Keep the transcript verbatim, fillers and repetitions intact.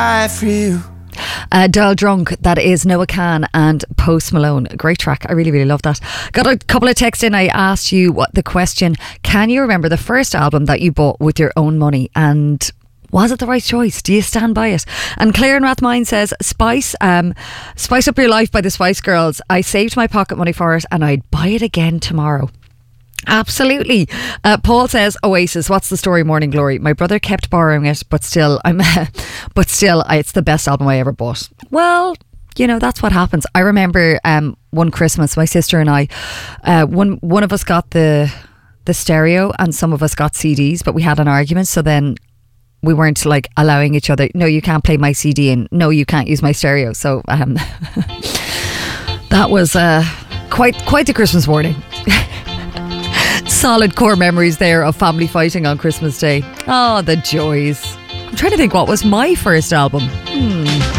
I for you. Uh, Dial Drunk, that is Noah Kahan and Post Malone. Great track. I really, really love that. Got a couple of texts in. I asked you what the question, can you remember the first album that you bought with your own money, and was it the right choice? Do you stand by it? And Claire in Rathmine says, Spice, um, Spice Up Your Life by the Spice Girls. I saved my pocket money for it and I'd buy it again tomorrow. Absolutely. uh, Paul says Oasis, what's the story, Morning Glory? My brother kept borrowing it, but still I'm but still it's the best album I ever bought. Well, you know, that's what happens. I remember um, one Christmas my sister and I uh, one one of us got the the stereo and some of us got C Ds, but we had an argument, so then we weren't like allowing each other, no, you can't play my C D, and no, you can't use my stereo. So um, that was uh, quite quite a Christmas morning. Solid core memories there of family fighting on Christmas Day. Oh, the joys. I'm trying to think what was my first album. Hmm.